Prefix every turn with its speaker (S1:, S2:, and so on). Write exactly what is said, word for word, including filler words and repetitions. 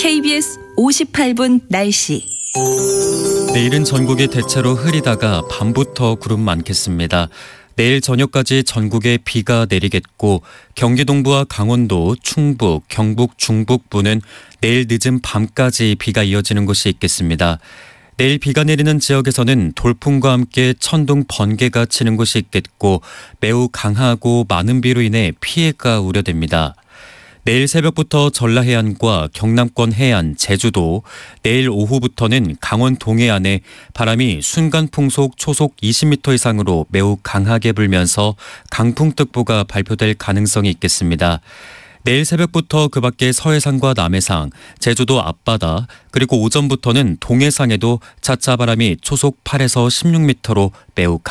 S1: 케이비에스 오십팔 분 날씨.
S2: 내일은 전국이 대체로 흐리다가 밤부터 구름 많겠습니다. 내일 저녁까지 전국에 비가 내리겠고 경기 동부와 강원도, 충북, 경북, 중북부는 내일 늦은 밤까지 비가 이어지는 곳이 있겠습니다. 내일 비가 내리는 지역에서는 돌풍과 함께 천둥, 번개가 치는 곳이 있겠고 매우 강하고 많은 비로 인해 피해가 우려됩니다. 내일 새벽부터 전라 해안과 경남권 해안, 제주도, 내일 오후부터는 강원 동해안에 바람이 순간 풍속 초속 이십 미터 이상으로 매우 강하게 불면서 강풍특보가 발표될 가능성이 있겠습니다. 내일 새벽부터 그 밖에 서해상과 남해상, 제주도 앞바다, 그리고 오전부터는 동해상에도 차차 바람이 초속 팔에서 십육 미터로 매우